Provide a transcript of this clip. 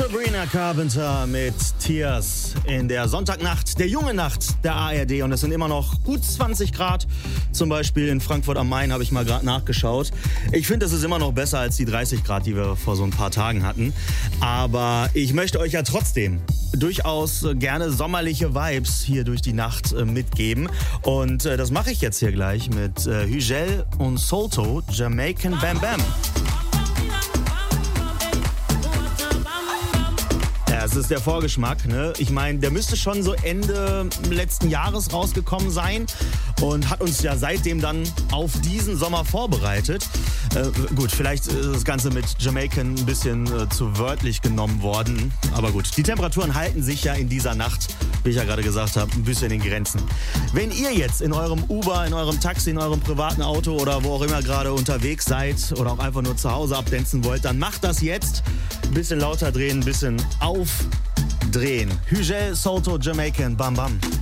Sabrina Carpenter mit Tears in der Sonntagnacht, der jungen Nacht der ARD. Und es sind immer noch gut 20 Grad. Zum Beispiel in Frankfurt am Main habe ich mal gerade nachgeschaut. Ich finde, es ist immer noch besser als die 30 Grad, die wir vor so ein paar Tagen hatten. Aber ich möchte euch ja trotzdem durchaus gerne sommerliche Vibes hier durch die Nacht mitgeben. Und das mache ich jetzt hier gleich mit Hügel und Solto, Jamaican Bam Bam. Ja, es ist der Vorgeschmack, ne? Ich meine, der müsste schon so Ende letzten Jahres rausgekommen sein und hat uns ja seitdem dann auf diesen Sommer vorbereitet. Gut, vielleicht ist das Ganze mit Jamaican ein bisschen zu wörtlich genommen worden. Aber gut, die Temperaturen halten sich ja in dieser Nacht, wie ich ja gerade gesagt habe, ein bisschen in Grenzen. Wenn ihr jetzt in eurem Uber, in eurem Taxi, in eurem privaten Auto oder wo auch immer gerade unterwegs seid oder auch einfach nur zu Hause abdancen wollt, dann macht das jetzt. Ein bisschen lauter drehen, ein bisschen aufdrehen. Hügel, Solto, Jamaican, Bam Bam.